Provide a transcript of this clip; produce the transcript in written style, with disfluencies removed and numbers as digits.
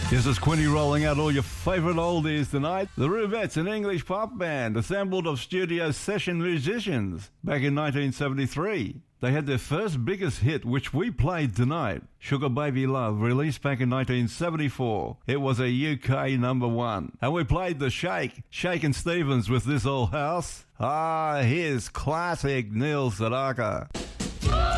This is Quinny rolling out all your favourite oldies tonight. The Rubettes, an English pop band assembled of studio session musicians back in 1973. They had their first biggest hit, which we played tonight, Sugar Baby Love, released back in 1974. It was a UK #1. And we played the Shakin' Stevens with This Old House. Here's classic Neil Sedaka.